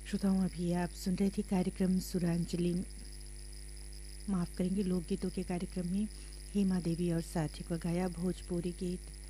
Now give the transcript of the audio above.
श्रोताओं, अभी आप सुन रहे थे कार्यक्रम सुरांजलि, माफ़ करेंगे, लोकगीतों के कार्यक्रम में हेमा देवी और साथी को गाया भोजपुरी गीत